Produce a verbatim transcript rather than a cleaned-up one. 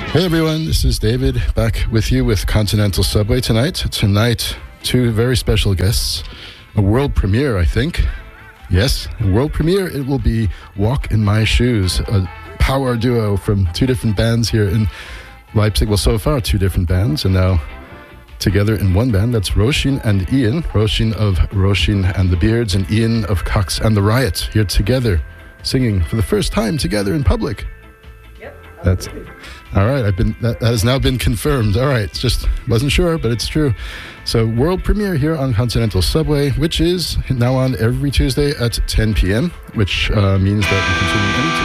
Hey everyone, this is David back with you with Continental Subway tonight. Tonight, two very special guests. A world premiere, I think. Yes, a world premiere. It will be Walk in My Shoes, a power duo from two different bands here in Leipzig. Well, so far, two different bands, and now together in one band. That's Róisín and Ian. Róisín of Róisín and the Beards, and Ian of Cox and the Riot, here together, singing for the first time together in public. Yep. That's all right. I've been that, that has now been confirmed. All right, it's just wasn't sure, but it's true. So world premiere here on Continental Subway, which is now on every Tuesday at ten p.m., which uh, means that you can tune in any